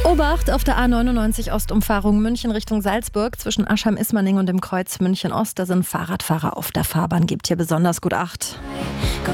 Obacht auf der A99 Ostumfahrung München Richtung Salzburg zwischen Aschheim-Ismaning und dem Kreuz München Ost. Da sind Fahrradfahrer auf der Fahrbahn. Gebt hier besonders gut Acht.